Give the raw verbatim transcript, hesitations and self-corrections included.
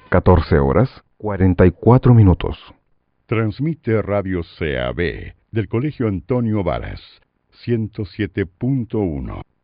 catorce horas, cuarenta y cuatro minutos. Transmite Radio C A B del Colegio Antonio Varas, ciento siete punto uno.